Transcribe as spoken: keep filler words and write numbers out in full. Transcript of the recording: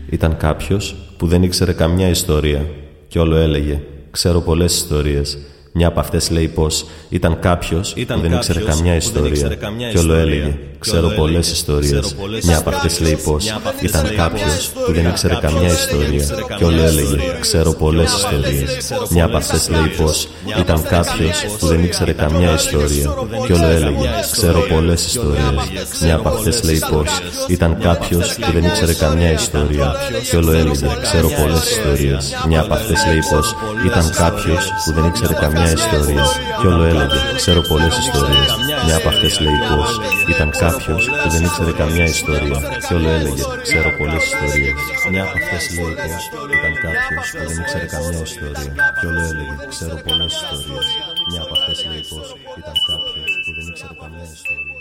Ήταν κάποιος που δεν ήξερε καμιά ιστορία και όλο έλεγε «Ξέρω πολλές ιστορίες». Μια από αυτές λέει πως ήταν κάποιος που δεν ήξερε καμιά ιστορία και όλο έλεγε «Ξέρω πολλές ιστορίες». Μια από αυτές λέει πως ήταν κάποιος που δεν ήξερε καμιά ιστορία και όλο έλεγε «Ξέρω πολλές ιστορίες». Μια από αυτές λέει πως ήταν κάποιος που δεν ήξερε καμιά ιστορία και όλο έλεγε «Ξέρω πολλές ιστορίες». Μια από αυτές λέει πως ήταν κάποιος που δεν ήξερε καμιά ιστορία και όλο έλεγε «Ξέρω πολλές ιστορίες». Μια από αυτές λέει πως ήταν κάποιος που δεν ήξερε καμιά ιστορία και όλο έλεγε «Ξέρω πολλές ιστορίες». Μια από αυτές λέει πως ήταν κάποιος που δεν ήξερε καμιά ιστορία και όλο έλεγε «Ξέρω πολλές ιστορίες». Μια από αυτές λέει πως ήταν κάποιος που δεν ήξερε καμιά ιστορία και όλο έλεγε «Ξέρω πολλές ιστορίες». Μια από αυτές λέει πως ήταν κάποιος που δεν ήξερε καμιά ιστορία.